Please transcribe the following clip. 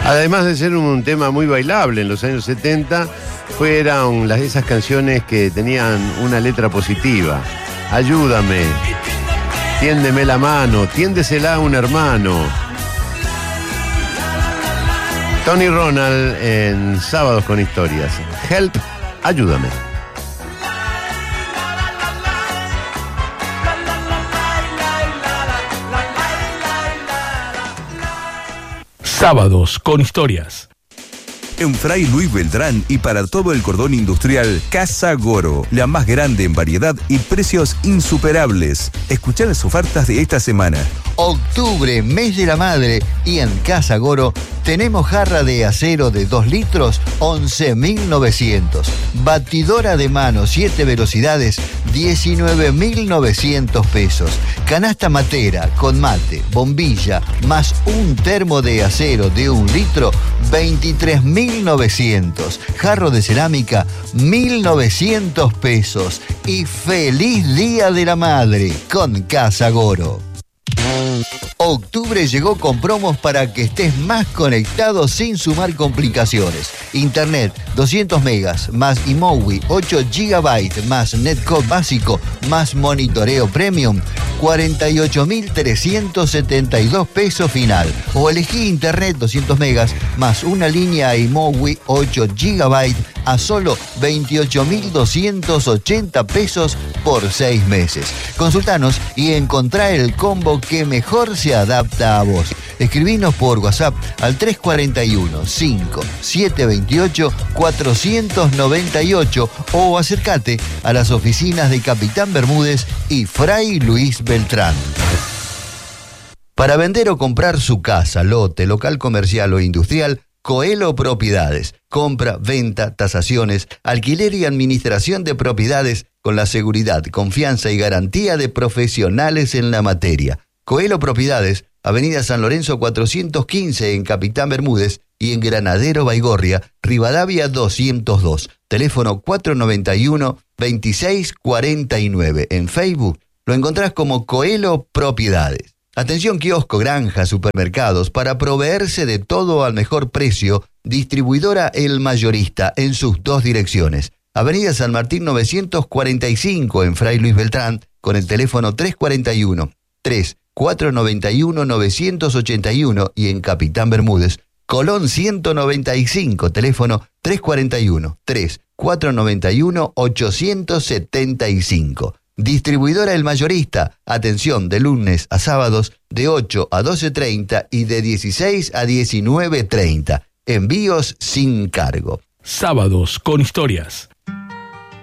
Además de ser un tema muy bailable en los años 70, fueron esas canciones que tenían una letra positiva. Ayúdame, tiéndeme la mano, tiéndesela a un hermano. Tony Ronald en Sábados con Historias. Help, ayúdame. Sábados con Historias. En Fray Luis Beltrán y para todo el cordón industrial, Casa Goro, la más grande en variedad y precios insuperables. Escuchá las ofertas de esta semana. Octubre, mes de la madre, y en Casa Goro tenemos jarra de acero de 2 litros, 11.900. Batidora de mano 7 velocidades, 19.900 pesos. Canasta matera con mate, bombilla, más un termo de acero de 1 litro, 23.900. Jarro de cerámica, 1.900 pesos. Y feliz Día de la Madre con Casa Goro. Octubre llegó con promos para que estés más conectado sin sumar complicaciones. Internet 200 megas más iMovie 8 GB más Netcode básico más monitoreo premium, 48.372 pesos final. O elegí Internet 200 megas más una línea iMovie 8 GB a solo 28.280 pesos por 6 meses. Consultanos y encontrá el combo que mejor se adapta a vos. Escribinos por WhatsApp al 341-5728-498 o acércate a las oficinas de Capitán Bermúdez y Fray Luis Beltrán. Para vender o comprar su casa, lote, local comercial o industrial, Coelho Propiedades. Compra, venta, tasaciones, alquiler y administración de propiedades con la seguridad, confianza y garantía de profesionales en la materia. Coelho Propiedades, Avenida San Lorenzo 415 en Capitán Bermúdez y en Granadero Baigorria, Rivadavia 202. Teléfono 491-2649. En Facebook lo encontrás como Coelho Propiedades. Atención kiosco, granja, supermercados, para proveerse de todo al mejor precio, distribuidora El Mayorista en sus 2 direcciones. Avenida San Martín 945 en Fray Luis Beltrán con el teléfono 341-491-981 y en Capitán Bermúdez, Colón 195, teléfono 341-491-875. Distribuidora El Mayorista, atención de lunes a sábados de 8 a 12:30 y de 16 a 19:30. Envíos sin cargo. Sábados con Historias.